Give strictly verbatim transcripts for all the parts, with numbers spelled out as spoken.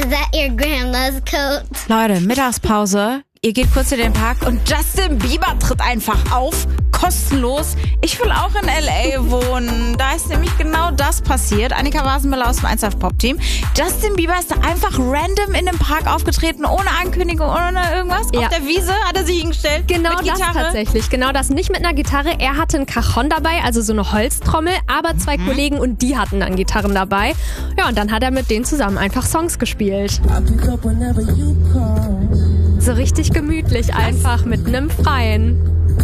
that your grandma's coat? Leute, Mittagspause. Ihr geht kurz in den Park und Justin Bieber tritt einfach auf. Kostenlos. Ich will auch in L A wohnen. Da ist nämlich genau das passiert. Annika Wasenmüller aus dem eins Live Pop Team. Justin Bieber ist da einfach random in dem Park aufgetreten, ohne Ankündigung, ohne irgendwas. Ja. Auf der Wiese hat er sich hingestellt. Genau mit das Gitarre. tatsächlich. Genau das. Nicht mit einer Gitarre. Er hatte einen Cajon dabei, also so eine Holztrommel, aber zwei mhm. Kollegen und die hatten dann Gitarren dabei. Ja, und dann hat er mit denen zusammen einfach Songs gespielt. So richtig gemütlich einfach mit einem Freien.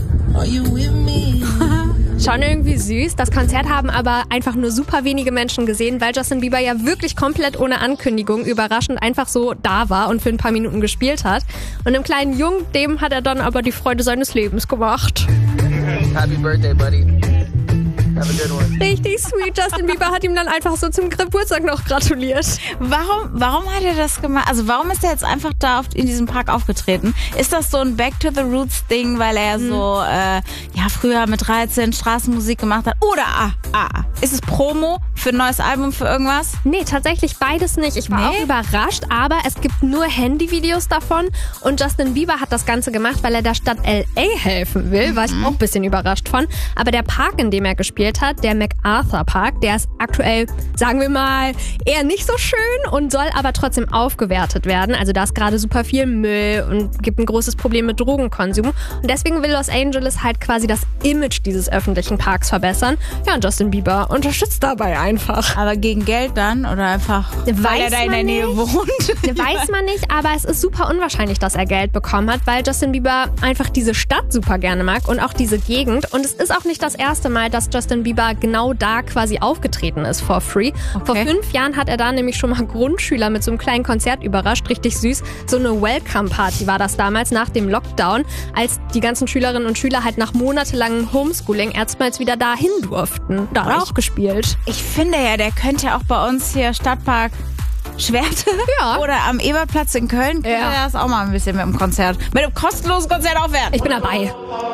Schon irgendwie süß. Das Konzert haben aber einfach nur super wenige Menschen gesehen, weil Justin Bieber ja wirklich komplett ohne Ankündigung überraschend einfach so da war und für ein paar Minuten gespielt hat. Und dem kleinen Jungen, dem hat er dann aber die Freude seines Lebens gemacht. Happy birthday, buddy. Have a good one. Richtig sweet. Justin Bieber hat ihm dann einfach so zum Geburtstag noch gratuliert. Warum, warum hat er das gemacht? Also warum ist er jetzt einfach da auf, in diesem Park aufgetreten? Ist das so ein Back to the Roots Ding, weil er mhm. so äh, ja früher mit dreizehn Straßenmusik gemacht hat? Oder ah, ah, ist es Promo für ein neues Album, für irgendwas? Nee, tatsächlich beides nicht. Ich war Nee? auch überrascht, aber es gibt nur Handyvideos davon und Justin Bieber hat das Ganze gemacht, weil er der Stadt L A helfen will, war ich auch ein bisschen überrascht von. Aber der Park, in dem er gespielt hat, der MacArthur Park, der ist aktuell, sagen wir mal, eher nicht so schön und soll aber trotzdem aufgewertet werden. Also da ist gerade super viel Müll und gibt ein großes Problem mit Drogenkonsum. Und deswegen will Los Angeles halt quasi das Image dieses öffentlichen Parks verbessern. Ja, und Justin Bieber unterstützt dabei einfach. Aber gegen Geld dann? Oder einfach, weil Weiß er da in der man Nähe nicht. wohnt? Weiß man nicht, aber es ist super unwahrscheinlich, dass er Geld bekommen hat, weil Justin Bieber einfach diese Stadt super gerne mag und auch diese Gegend. Und es ist auch nicht das erste Mal, dass Justin Bieber genau da quasi aufgetreten ist for free. Okay. Vor fünf Jahren hat er da nämlich schon mal Grundschüler mit so einem kleinen Konzert überrascht. Richtig süß. So eine Welcome-Party war das damals nach dem Lockdown, als die ganzen Schülerinnen und Schüler halt nach monatelangem Homeschooling erstmals wieder dahin durften. Da hat er auch gespielt. Ich finde ja, der könnte auch bei uns hier Stadtpark Schwerte Ja. oder am Eberplatz in Köln, könnte Ja. er das auch mal ein bisschen mit dem Konzert, mit dem kostenlosen Konzert aufwerten. Ich bin dabei.